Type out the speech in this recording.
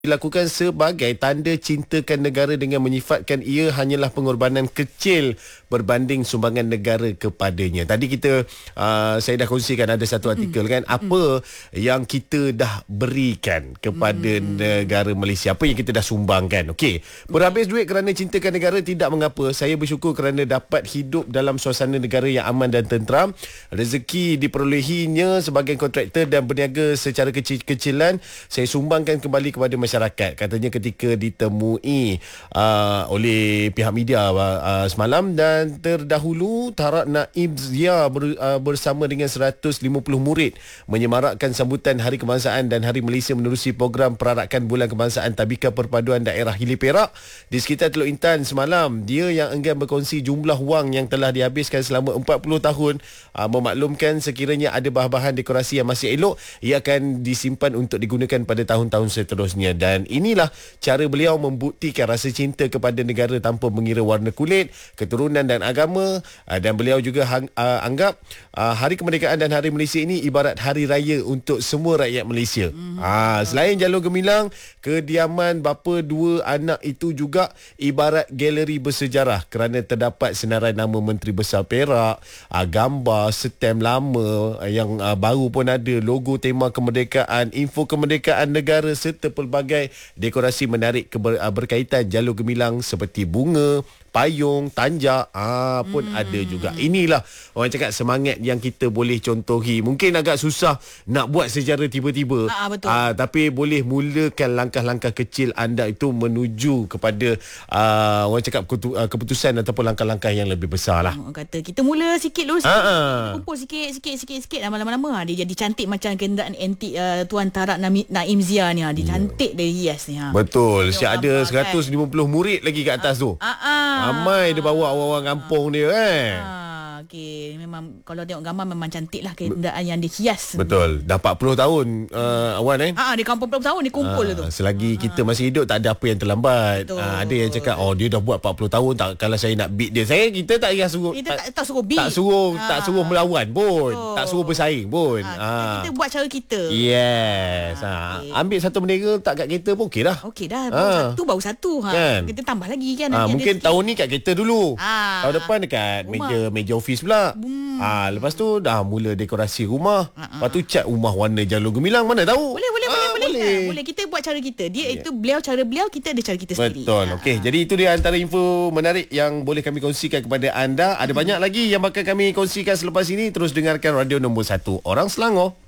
dilakukan sebagai tanda cintakan negara dengan menyifatkan ia hanyalah pengorbanan kecil berbanding sumbangan negara kepadanya. Tadi saya dah kongsikan ada satu artikel kan, apa yang kita dah berikan kepada negara Malaysia, apa yang kita dah sumbangkan. Okey, berhabis duit kerana cintakan negara tidak mengapa. Saya bersyukur kerana dapat hidup dalam suasana negara yang aman dan tenteram. Rezeki diperolehinya sebagai kontraktor dan berniaga secara kecil-kecilan. Saya sumbangkan kembali kepada masyarakat, katanya ketika ditemui oleh pihak media semalam. Dan terdahulu Tarak Naim Zia bersama dengan 150 murid menyemarakkan sambutan Hari Kebangsaan dan Hari Malaysia menerusi program perarakan Bulan Kebangsaan Tabika Perpaduan Daerah Hili Perak di sekitar Teluk Intan semalam. Dia yang enggan berkongsi jumlah wang yang telah dihabiskan selama 40 tahun, memaklumkan sekiranya ada bahan-bahan dekorasi yang masih elok, ia akan disimpan untuk digunakan pada tahun-tahun seterusnya. Dan inilah cara beliau membuktikan rasa cinta kepada negara tanpa mengira warna kulit, keturunan dan agama. Dan beliau juga anggap Hari Kemerdekaan dan Hari Malaysia ini ibarat hari raya untuk semua rakyat Malaysia. Selain Jalur Gemilang, kediaman bapa dua anak itu juga ibarat galeri bersejarah kerana terdapat senarai nama Menteri Besar Perak, gambar setem lama yang baru pun ada, logo tema kemerdekaan, info kemerdekaan negara serta pelbagai dekorasi menarik berkaitan Jalur Gemilang seperti bunga, payung, tanjak pun ada juga. Inilah orang cakap semangat yang kita boleh contohi. Mungkin agak susah nak buat secara tiba-tiba, tapi boleh mulakan langkah-langkah kecil anda itu menuju kepada orang cakap keputusan ataupun langkah-langkah yang lebih besar lah. Kata kita mula sikit dulu, kumpul sikit lama-lama dia jadi cantik macam kenderaan antik Tuan Tarak Naim Zia ni. Dia cantik, dia hias ni. Betul. Siap ada 150 murid lagi kat atas tu. Ramai dia bawa orang-orang kampung dia Okey, memang kalau tengok gambar memang cantik lah kenderaan yang dihias. Betul. Dah 40 tahun Wan dia kampung 40 tahun dia kumpul tu. Selagi kita masih hidup tak ada apa yang terlambat. Ada yang cakap dia dah buat 40 tahun, tak, kalau saya nak beat dia, kita tak payah suruh. Kita tak suruh beat. Tak suruh melawan pun. Tak suruh bersaing pun. Kita buat cara kita. Yes. Okay. Ambil satu bendera tak kat kereta pun okey dah. Okey dah. Baru satu. Kan? Kita tambah lagi kan. Mungkin tahun ni kat kereta dulu. Tahun depan dekat meja office pula. Lepas tu dah mula dekorasi rumah. Lepas tu cat rumah warna Jalur Gemilang, mana tahu. Boleh. Boleh. Kita buat cara kita. Itu cara beliau, kita ada cara kita sendiri. Betul. Okey, jadi itu dia antara info menarik yang boleh kami kongsikan kepada anda. Ada banyak lagi yang bakal kami kongsikan selepas ini. Terus dengarkan radio nombor 1 Orang Selangor.